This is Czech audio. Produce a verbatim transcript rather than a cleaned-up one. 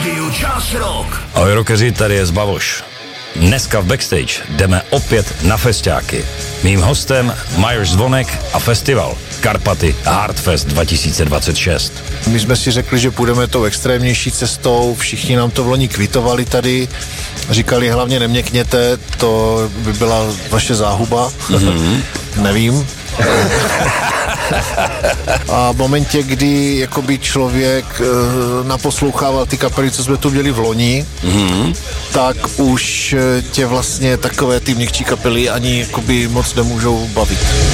rádiu Čas Rock. Ahoj rockeři, tady je Zbavoš. Dneska v backstage jdeme opět na festiáky. Mým hostem Myers Zvonek a festival Karpaty Hardfest dva tisíce dvacet šest. My jsme si řekli, že půjdeme tou extrémnější cestou, všichni nám to v loni kvitovali tady, říkali hlavně neměkněte, to by byla vaše záhuba, mm-hmm. Nevím. A v momentě, kdy jakoby člověk e, naposlouchával ty kapely, co jsme tu měli v loni, mm-hmm. tak už tě vlastně takové ty měkčí kapely ani jakoby moc nemůžou bavit.